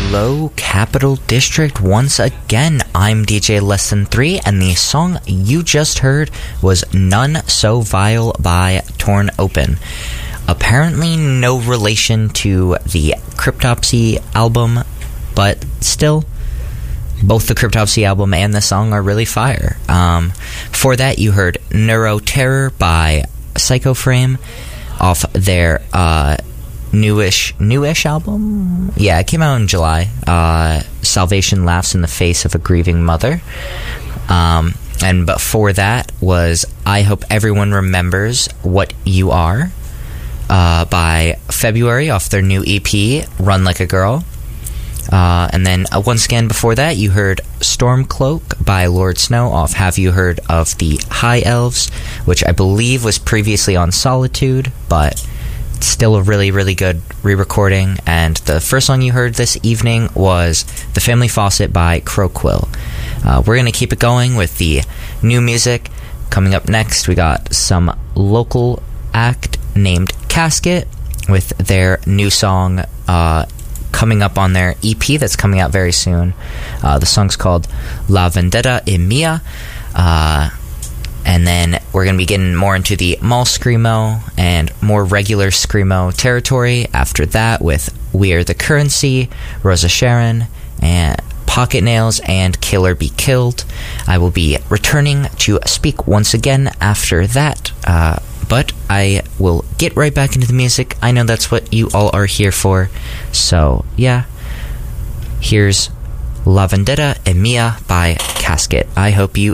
Hello, Capital District. Once again, I'm DJ Less Than 3, and the song you just heard was None So Vile by Torn Open. Apparently no relation to the Cryptopsy album, but still, both the Cryptopsy album and the song are really fire. For that, you heard Neuroterror by Psycho Frame off their newish album. Yeah, it came out in July. Salvation Laughs in the Face of a Grieving Mother. And before that was I Hope Everyone Remembers What You Are by February off their new EP, Run Like a Girl. And then once again before that you heard Stormcloak by Lord Snow off Have You Heard of the High Elves, which I believe was previously on Solitude, but still a really, really good re-recording. And the first song you heard this evening was The Family Fawcett by Croquill. We're going to keep it going with the new music. Coming up next, we got some local act named Casket with their new song coming up on their EP that's coming out very soon. The song's called La Vendetta e Mia. And then we're going to be getting more into the mall screamo and more regular screamo territory after that with We're the Currency, Rosa Sharon, and Pocket Nails, and Killer Be Killed. I will be returning to speak once again after that, but I will get right back into the music. I know that's what you all are here for. So, yeah, here's La Vendetta e Mia by Casket. I hope you